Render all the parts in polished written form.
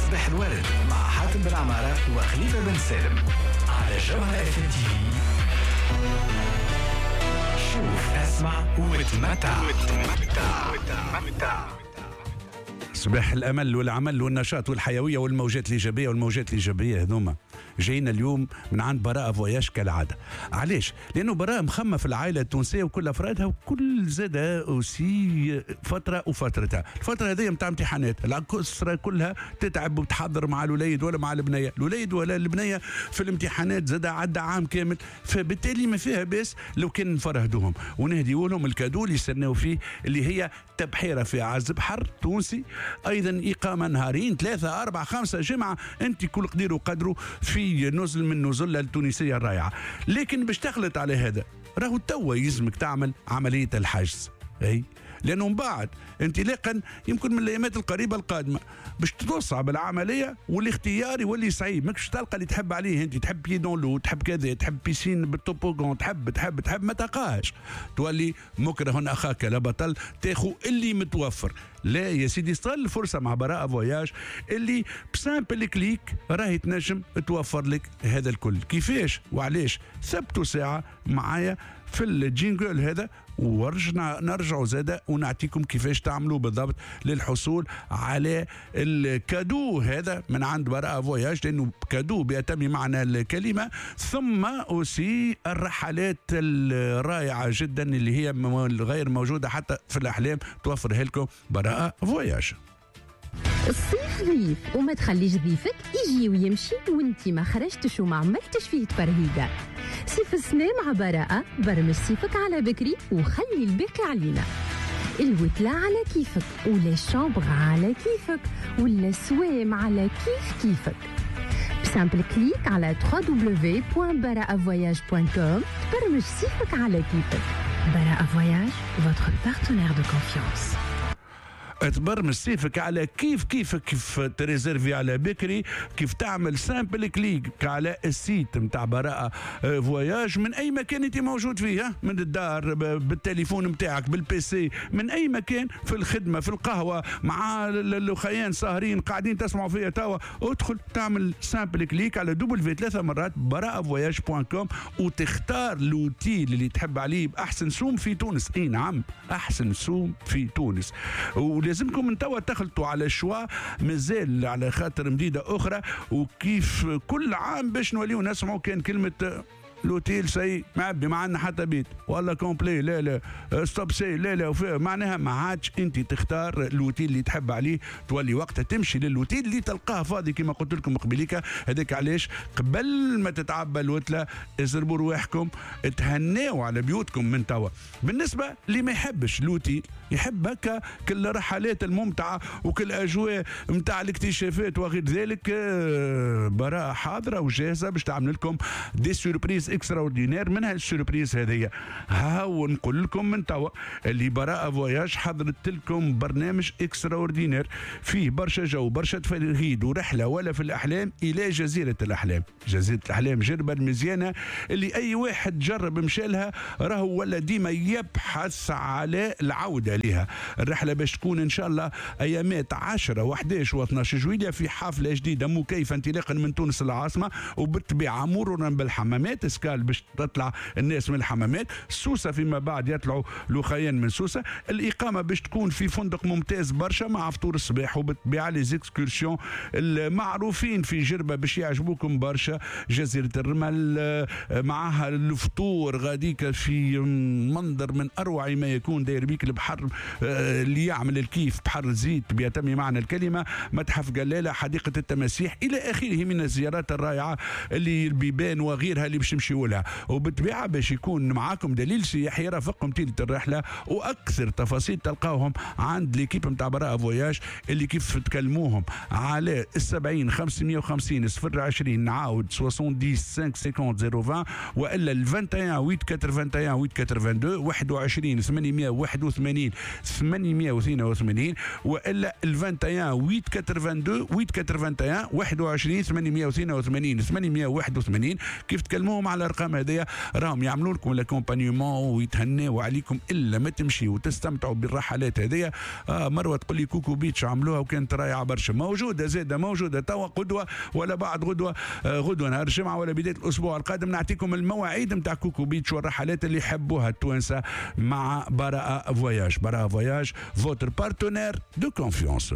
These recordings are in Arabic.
صباح الورد مع حاتم بن عمارة وخليفة بن سالم على جوهرة اف ام تي في. شوف اسمع وتمتع. صباح الامل والعمل والنشاط والحيويه والموجات الايجابيه والموجات الايجابيه هذوما جاينا اليوم من عند براءة فواياج كالعاده. علاش؟ لانه براءة مخمه في العائله التونسيه وكل افرادها وكل زاده اوسي فتره وفترتها. الفتره هذه نتاع امتحانات، الاسره كلها تتعب وتحضر مع الوليد ولا مع البنيه، الوليد ولا البنيه في الامتحانات زاد عدى عام كامل، فبالتالي ما فيها باس لو كان نفرهدوهم ونهديوا لهم الكادو اللي يستناو فيه، اللي هي تبحيره في عز بحر تونسي، ايضا اقامه نهارين 3 4 5 جمعه انت كل قدير وقدروا في نزل من نزله التونسيه الرائعه. لكن باش تخلط على هذا راهو توا يلزمك تعمل عمليه الحجز، اي لانه من بعد انطلاقا يمكن من الايامات القريبه القادمه باش تصعب العمليه والاختيار يولي صعيب، ماكش تلقى اللي تحب عليه انت، تحب بيدون لو، تحب كذا، تحب بيسين بالتوبوغون، تحب ما تلقاش، تولي مكره اخاك لا بطل تاخو اللي متوفر. لا يا سيدي، صار الفرصه مع براءة فواياج اللي بسامبل كليك راهي تنجم توفر لك هذا الكل. كيفاش وعلاش؟ ثبتوا ساعه معايا في الجينجل هذا نرجعوا زاده ونعطيكم كيفاش تعملوا بالضبط للحصول على الكادو هذا من عند براءة فواياج، لانه كادو بأتم معنى الكلمه، ثم اوسي الرحلات الرائعه جدا اللي هي غير موجوده حتى في الاحلام توفرها لكم براءة فواياج. الصيف ضيف وما تخليش ضيفك يجي ويمشي وانتي ما خرجتش وما عملتش فيه تفرهيدة. صيف السنة مع براءة، برمج صيفك على بكري وخلي الباقي علينا. الوتلة على كيفك، ولا الشامبغ على كيفك، ولا السوام على كيفك. بسامبل كليك على www.bara'avoyage.com تبرمج صيفك على كيفك. براءة فواياج، votre partenaire de confiance. تبرمج صيفك على كيفك، كيف تريزيرفي على بكري، كيف تعمل سامبل كليك على السيت متاع براءة فواياج من اي مكان انت موجود فيه، من الدار، بالتليفون متاعك، بالبيسي، من اي مكان، في الخدمه، في القهوه، مع الاخوان ساهرين قاعدين تسمعوا فيها توا، ادخل تعمل سامبل كليك على www.bara'avoyage.com وتختار لوتي اللي تحب عليه باحسن سوم في تونس. اي نعم، احسن سوم في تونس. لازمكم من توا تخلطوا على الشوا، مازال على خاطر مديدة أخرى، وكيف كل عام باش نوليو نسمعوا كان كلمة لوتيل سي معبي ما عندنا حتى بيت، ولا كومبلي لا ستوب سي لا معناها ما عادش انت تختار اللوتيل اللي تحب عليه، تولي وقتها تمشي للوتيل اللي تلقاه فاضي كما قلت لكم قبليك. هذاك علاش قبل ما تتعبى الوتله ازربوا رواحكم، تهناوا على بيوتكم من توا. بالنسبه اللي ما يحبش لوتيل، يحب هكا كل الرحلات الممتعه وكل اجواء متاع الاكتشافات وغير ذلك، براءة حاضره وجاهزه باش تعمل لكم دي سوربريز اكسترا اوردينير. منها السوربريز هذيا هاو نقول لكم من توا اللي براءة فواياج حضرت لكم برنامج اكسترا اوردينير فيه برشا جو، برشا تفرهيد ورحله ولا في الاحلام الى جزيره الاحلام. جزيره الاحلام جربه مزيانه اللي اي واحد جرب مشالها راهو ولا ديما يبحث على العوده لها. الرحله باش تكون ان شاء الله ايامات 10 و11 و12 جويلية في حفله جديده مكيفه انطلاقا من تونس العاصمه، وبالطبيعه مرورا بالحمامات، اسكال باش تطلع الناس من الحمامات، سوسه فيما بعد يطلعوا لوخيان من سوسه. الاقامه باش تكون في فندق ممتاز برشا مع فطور الصباح، وبالطبيعه لي زيكسكورسيون المعروفين في جربه باش يعجبوكم برشا. جزيره الرمل معها الفطور غاديك في منظر من اروع ما يكون، داير بيك البحر اللي يعمل الكيف، بحر زيت بيتم معنى الكلمه، متحف جلاله، حديقه التماسيح الى اخره من الزيارات الرائعه اللي البيبان وغيرها اللي باش نمشيو لها. وبالطبيعه باش يكون معاكم دليل سياحي يرافقكم طيله الرحله، واكثر تفاصيل تلقاوهم عند ليكيب نتاع براءة فواياج اللي كيف تكلموهم على 70 550 020 نعاود 70 5 50 020 والا 21 881 882 21 881 882 والا 21 882 881 21 882 881. كيف تكلموهم على الارقام هذيا راهم يعملوا لكم لاكومبانيومون ويتهنوا عليكم الا ما تمشي وتستمتعوا بالرحلات هذيا. مروه تقول لي كوكو بيتش عملوها وكانت رائعه برشا. موجوده زاده موجوده توا قدوه ولا بعد غدوه نهار الجمعه ولا بدايه الاسبوع القادم نعطيكم المواعيد نتاع كوكو بيتش والرحلات اللي يحبوها التوانسه مع براءه فواياج. براءه فواياج فوتر بارتنير دو كونفيونس.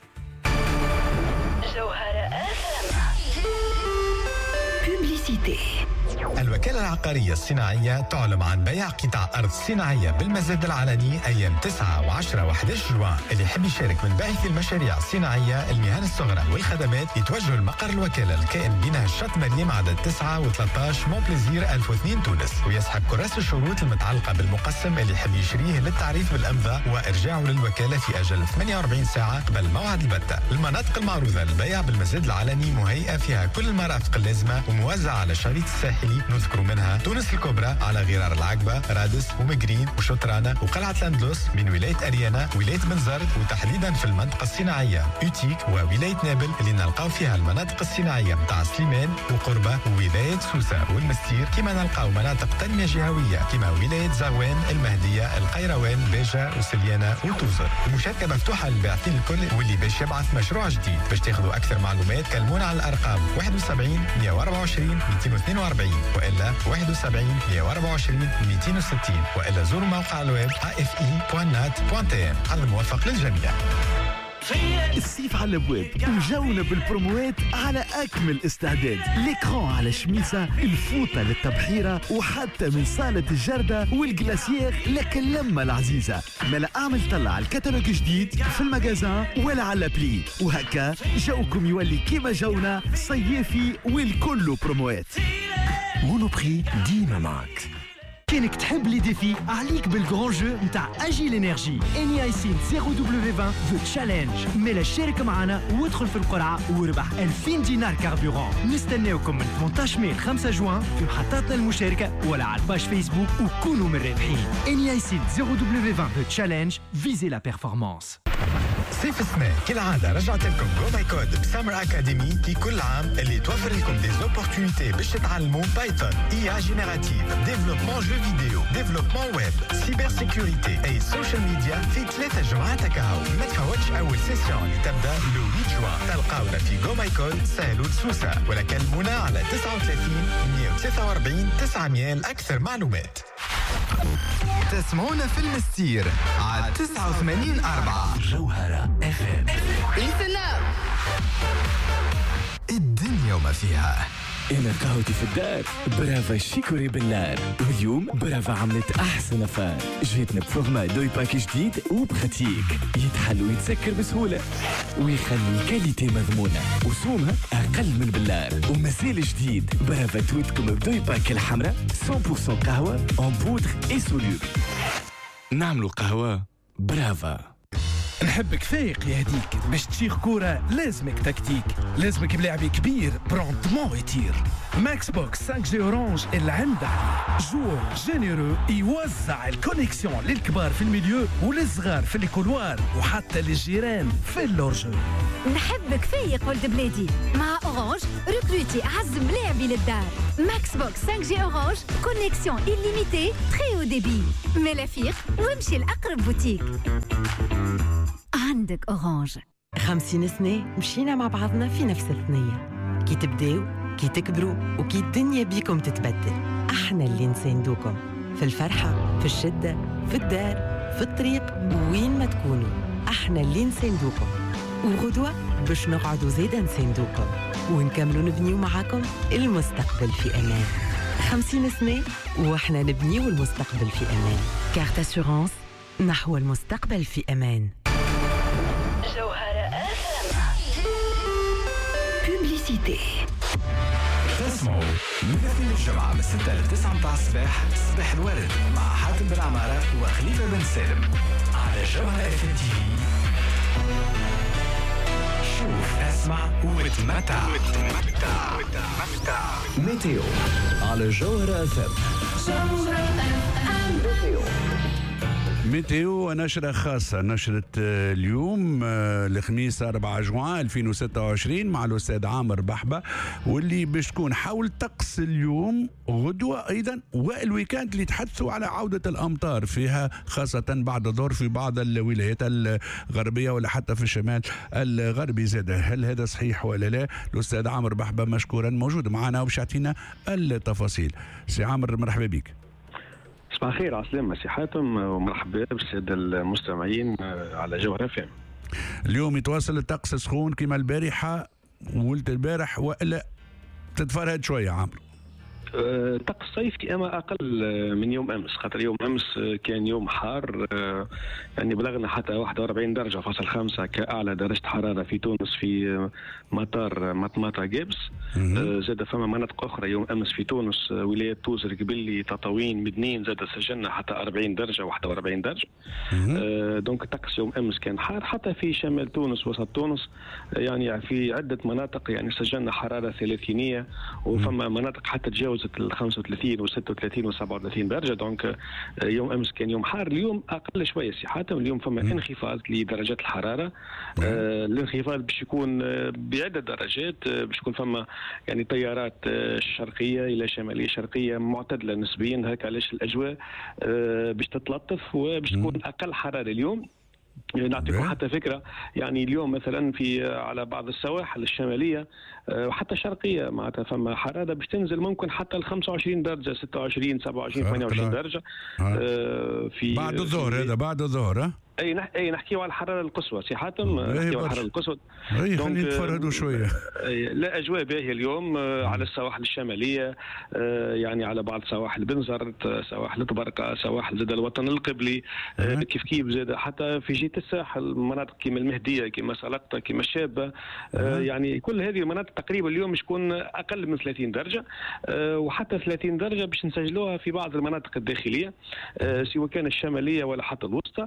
الوكالة العقارية الصناعية تعلم عن بيع قطع أرض صناعية بالمزاد العلني أيام 9 و10 و11 جوان. اللي يحب يشارك من باحثي المشاريع الصناعية المهن الصغرى والخدمات يتوجه لمقر الوكالة الكائن بنها الشط مريم عدد 9 و13 مون بليزير 1002 تونس، ويسحب كراس الشروط المتعلقة بالمقسم اللي يحب يشريه للتعريف بالأمضاء وإرجاعه للوكالة في أجل 48 ساعة قبل موعد البتة. المناطق المعروضة للبيع بالمزاد العلني مهيئة فيها كل المرافق اللازمة وموزعة على الشريط الساحلي، نذكر منها تونس الكبرى على غرار العقبة، رادس ومجرين وشطرانة وقلعة لاندلس، من ولاية أريانا ولاية بنزرت وتحديدا في المنطقة الصناعية أوتيك وولاية نابل اللي نلقاو فيها المناطق الصناعية متاع سليمان وقربة وولاية سوسة والمستير، كما نلقاو مناطق تنمية جهوية كما ولاية زغوان، المهدية، القيروان، بيجا وسليانة وتوزر. المشاركة مفتوحة للباحثين الكل واللي باش يبعث مشروع جديد. باش تاخذوا أكثر معلومات كلمونا على الأرقام 71 124 242 وإلا 71 124 260 وإلا زوروا موقع الويب afi.nat.tm. على الموفق للجميع. الصيف على الابواب وجونا بالبروموات على اكمل استعداد. ليكران على الشميسه، الفوطه للتبحيره، وحتى من صاله الجرده والجلاسيير لك اللمه العزيزه. ملا اعمل طلع الكتالوج جديد في المجازان ولا على بلي، وهكا جوكم يولي كيما جونا صيفي والكل بروموات. مونوبري ديما معك. كانك تحب لي ديفي عليك بالجران جو نتاع اجيل انرجي. اني ايسين 0W20 ذا تشالنج. ملا شارك معنا وادخل في القرعه وربح 2000 دينار كاربورون. نستناوكم من 18 ماي 5 جوان في محطاتنا المشاركه ولا على الباج فيسبوك وكونوا من الرابحين. اني ايسين 0W20 ذا تشالنج. فيزي لا بيرفورمانس. صيف السنة كالعادة رجعت لكم جو ماي كود بسامر أكاديمي في كل عام اللي توفر لكم دي زوبورتونيتي باش تتعلموا بايثون، IA جينيراتيف، ديفلوبمون جو فيديو، ديفلوبمون ويب، سيبر سيكوريتي أي سوشيال ميديا في 3 جمعات كاو. ما تفوتش أول سيسيون اللي تبدأ لو 8 جوان. تلقاونا في جو ماي كود سهلوا سوسة ولا كلمونا على 39 143 900 لأكثر معلومات. تسمعونا في المستير على 89.4 جوهرة FM. الدنيا وما فيها. أنا قهوتي في الدار برافا شيكوري بالنار، واليوم برافا عملت أحسن أفار. جيتنا بفورما دوي باكي جديد وبخاتيك يتحل ويتسكر بسهولة ويخلي الكاليتي مضمونة وسومها أقل من بالنار. ومازال جديد برافا تويتكم بدوي باكي الحمراء 100% قهوة en poudre et soluble. نعملوا قهوة برافا. نحبك فايق يا هديك، باش تشيخ كورة لازمك تكتيك، لازمك بلاعبي كبير برونتمون يطير. ماكس بوكس 5G اورانج العمدة جور جينيرو يوزع الكونيكسيون للكبار في الميليو وللصغار في الكولوار وحتى للجيران في اللورجو. نحبك فايق ولد بلادي، مع اورانج ريكروتي اعز ملاعبي للدار. ماكس بوكس 5G اورانج كونيكسيون إليميتي تري او ديبي. ملافيق وامشي لأقرب بوتيك. عندك أورانج. 50 سنة مشينا مع بعضنا في نفس الثنية، كي تبداو كي تكبروا وكي الدنيا بيكم تتبدل. احنا اللي نساندوكم في الفرحة، في الشدة، في الدار، في الطريق، وين ما تكونوا. احنا اللي نساندوكم، وغدوة باش نقعدوا زيدا نساندوكم ونكملوا نبنيو معاكم المستقبل في أمان. 50 سنة واحنا نبنيو المستقبل في أمان. كارت أسيورانس، نحو المستقبل في أمان. جوهرة بوبليسيتي. تسمعوا من الاثنين الجمعة من 6 ل 9 متاع الصباح صباح الورد مع حاتم بن عمارة وخليفة بن سالم على جوهرة FM TV. شوف اسمع وتمتع. ميتيو على جوهرة FM. ميتيو نشرة خاصة، نشرة اليوم الخميس 4 جوان 2026 مع الأستاذ عامر بحبة، واللي باش تكون حول طقس اليوم غدوة أيضا والويكاند اللي تحدثوا على عودة الأمطار فيها خاصة بعد الظهر في بعض الولايات الغربية ولا حتى في الشمال الغربي زاد. هل هذا صحيح ولا لا؟ الأستاذ عامر بحبة مشكورا موجود معنا وباش يعطينا التفاصيل. سي عامر مرحبا بك. صباح الخير عسلامة سي حاتم، ومرحبا بالسادة المستمعين على جوهر FM. اليوم يتواصل الطقس سخون كما البارحة ولت البارح ولا تتفرهد شوية عامر؟ طقس صيفي اما اقل من يوم امس، خاطر يوم امس كان يوم حار، يعني بلغنا حتى 41 درجه فاصل 5 كاعلى درجه حراره في تونس في مطار مطماطه جابس. زاد فما مناطق اخرى يوم امس في تونس، ولايه توزر قبلي تطاوين مدنين زاد سجلنا حتى 40 درجه 41 درجه. دونك الطقس يوم امس كان حار، حتى في شمال تونس وسط تونس يعني في عده مناطق يعني سجلنا حراره ثلاثينيه، وفما مناطق حتى تجاوز ال 35 و 36 و 37 درجه. دونك يوم امس كان يوم حار، اليوم اقل شويه سي حاتم. اليوم فما انخفاض لدرجات الحراره. الانخفاض باش يكون بعده درجات، باش يكون فما يعني تيارات شرقيه الى شماليه شرقيه معتدله نسبيا، هكا علاش الاجواء باش تتلطف وباش تكون اقل حراره اليوم. نعطيكم حتى فكره، يعني اليوم مثلا في على بعض السواحل الشماليه وحتى الشرقيه معناتها فما حراره باش تنزل ممكن حتى ال 25 درجه 26 27 28 درجه في بعد الظهر. هذا بعد الظهر اي نحكيو على الحراره القصوى سي حاتم، نحكيو على الحراره القصوى. خلينا نتفرهدوا شويه. لا اجواء باهيه اليوم على السواحل الشماليه، يعني على بعض سواحل بنزرت، سواحل طبرقه، سواحل زاد الوطن القبلي، كيف زاد حتى في جهه الساحل مناطق كيما المهديه كيما سلقطه كيما الشابه. يعني كل هذه المناطق تقريبا اليوم باش تكون اقل من 30 درجه، وحتى 30 درجه باش نسجلوها في بعض المناطق الداخليه سواء كان الشماليه ولا حتى الوسطى.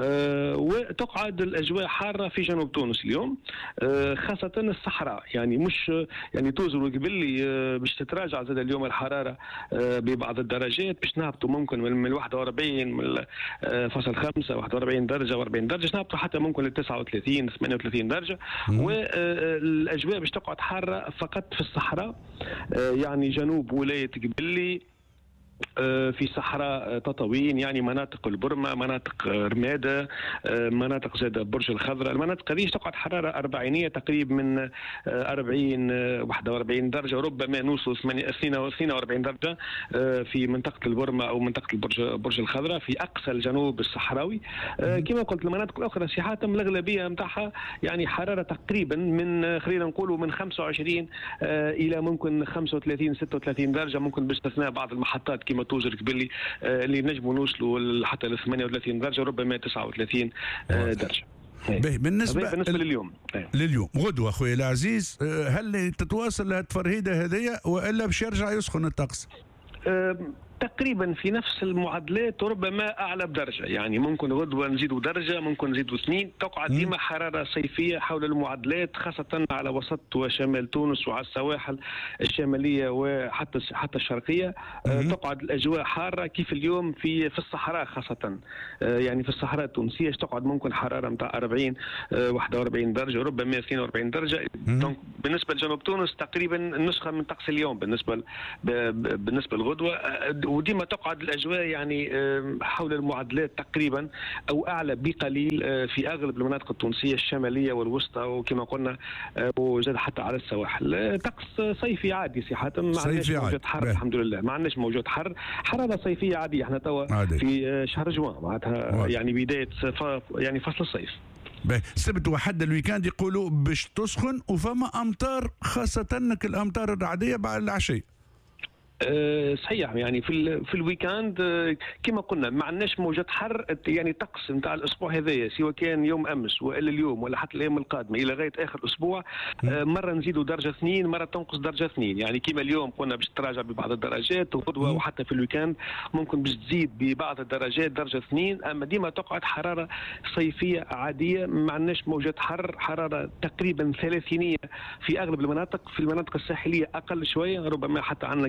وتقعد الاجواء حاره في جنوب تونس اليوم، خاصه الصحراء، يعني مش يعني توزر وقبلي باش تتراجع زاد اليوم الحراره ببعض الدرجات، باش نهبطوا ممكن من 41 من فاصل 5 41 درجه و40 درجه، نهبطوا حتى ممكن ل 39 38 درجه. والاجواء باش تقعد حاره فقط في الصحراء، يعني جنوب ولايه قبلي، في صحراء تطاوين، يعني مناطق البرمة، مناطق رمادة، مناطق زاد برج الخضراء. المناطق هذه تقعد حرارة أربعينية تقريبا من 40 41 درجة، وربما نوصل 42 درجة في منطقة البرمة أو منطقة برج الخضراء في أقصى الجنوب الصحراوي. كما قلت المناطق الأخرى سي حاتم الأغلبية متاعها يعني حرارة تقريبا من خلينا نقولوا من 25 إلى ممكن 35 36 درجة، ممكن باستثناء بعض المحطات كما توزر قبلي اللي نجموا نوصلوا حتى ل 38 درجه ربما 39 درجه. بالنسبه لليوم غدوه اخويا العزيز، هل تتواصل التفرهيده هذه والا باش يرجع يسخن الطقس؟ تقريبا في نفس المعدلات وربما اعلى بدرجه، يعني ممكن غدوه نزيدوا درجه ممكن نزيدوا 2. تقعد ديما حراره صيفيه حول المعدلات، خاصه على وسط وشمال تونس وعلى السواحل الشماليه وحتى الشرقيه. تقعد الاجواء حاره كيف اليوم في الصحراء، خاصه يعني في الصحراء التونسيه تقعد ممكن حراره نتاع 40 41 درجه ربما 42 درجه. دونك بالنسبه لجنوب تونس تقريبا نسخه من طقس اليوم بالنسبه للغدوه، وديما تقعد الاجواء يعني حول المعدلات تقريبا او اعلى بقليل في اغلب المناطق التونسيه الشماليه والوسطى، وكما قلنا وزاد حتى على السواحل. طقس صيفي عادي سي حاتم، ما عندناش موجود حر الحمد لله، ما عندناش موجود حراره صيفيه عاديه. احنا توا في شهر جوان معناتها يعني بدايه يعني فصل الصيف. السبت وحد الويكاند يقولوا باش تسخن وفما امطار، خاصه الامطار الرعديه بعد العشاء. صحيح، يعني في الويكاند كما قلنا ما عندناش موجة حر، يعني الطقس نتاع الاسبوع هذايا سواء كان يوم امس والا اليوم ولا حتى الايام القادمه الى غايه اخر اسبوع، مره نزيدوا درجه 2 مره تنقص درجه 2. يعني كما اليوم قلنا باش تراجع ببعض الدرجات، وغدوه وحتى في الويكاند ممكن باش تزيد ببعض الدرجات درجه 2. اما ديما تقعد حراره صيفيه عاديه، ما عندناش موجة حراره تقريبا ثلاثينيه في اغلب المناطق. في المناطق الساحليه اقل شويه، ربما حتى عندنا كما قلنا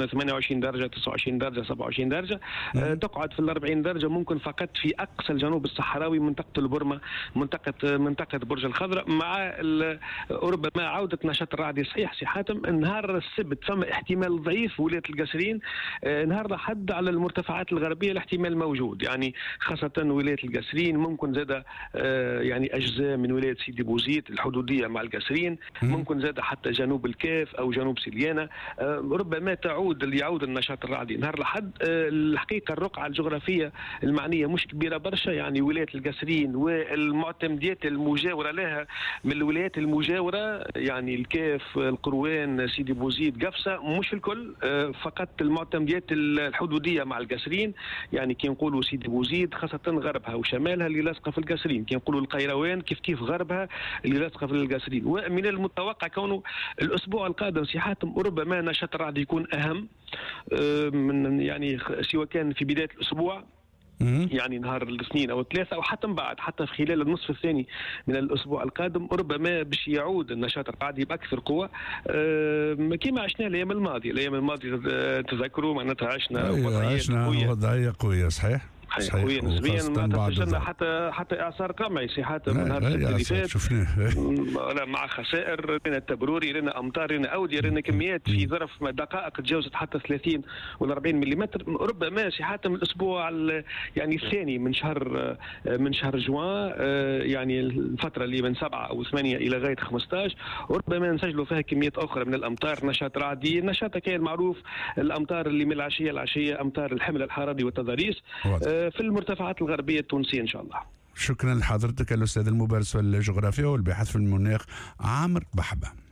تكون 28 درجه 29 درجه 27 درجه. تقعد في ال 40 درجه ممكن فقط في اقصى الجنوب الصحراوي، منطقه البرمه، منطقه برج الخضراء، مع ربما عوده نشاط الرعدي. صحيح سي حاتم نهار السبت فما احتمال ضعيف ولايه القصرين، نهار الاحد على المرتفعات الغربيه الاحتمال موجود، يعني خاصه ولايه القصرين، ممكن زاد يعني اجزاء من ولايه سيدي بوزيد الحدوديه مع القصرين، ممكن زاد حتى جنوب الكاف او جنوب سليانه، ربما يعود النشاط الرعدي نهار الاحد. الحقيقه الرقعه الجغرافيه المعنيه مش كبيره برشا، يعني ولايه القصرين والمعتمديات المجاوره لها من الولايات المجاوره، يعني الكاف، القروان، سيدي بوزيد، قفصه، مش الكل، فقط المعتمديات الحدوديه مع القصرين، يعني كي نقولوا سيدي بوزيد خاصه غربها وشمالها اللي لاصقه في القصرين، كي نقولوا القيروان كيف غربها اللي لاصقه في القصرين. ومن المتوقع كونه الاسبوع القادم سي حاتم ربما نشاط الرعد يكون اهم من يعني سواء كان في بدايه الاسبوع يعني نهار الاثنين او الثلاثاء او حتى من بعد، حتى في خلال النصف الثاني من الاسبوع القادم ربما باش يعود النشاط الرعدي باكثر قوه كما عشنا الايام الماضيه. تذكروا معناتها عشنا وضعيه قويه. صحيح قوية نسبيا، ما تسجلنا حتى اعصار قمعي سي حاتم من هذا اللي فات مع خسائر، رينا التبروري، رينا امطار، رينا اوديه، رينا كميات في ظرف دقائق تجاوزت حتى 30 ولا 40 ملم. ربما سي حاتم الاسبوع يعني الثاني من شهر جوان، يعني الفتره اللي من 7 او 8 الى غايه 15 ربما نسجلوا فيها كميات اخرى من الامطار، نشاط رعدي. نشاط كان معروف الامطار اللي من العشيه امطار الحمل الحراري والتضاريس في المرتفعات الغربيه التونسيه ان شاء الله. شكرا لحضرتك الاستاذ الممارس في الجغرافيا والباحث في المناخ عامر بحبه.